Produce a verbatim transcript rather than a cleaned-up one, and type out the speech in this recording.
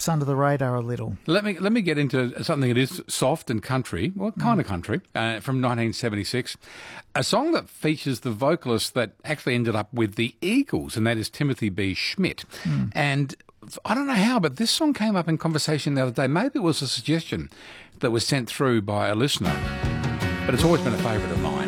slips under the radar a little. Let me let me get into something that is soft and country, well, kind of country, uh, from nineteen seventy-six. A song that features the vocalist that actually ended up with the Eagles, and that is Timothy B. Schmidt. Mm. And I don't know how, but this song came up in conversation the other day. Maybe it was a suggestion that was sent through by a listener, but it's always been a favourite of mine.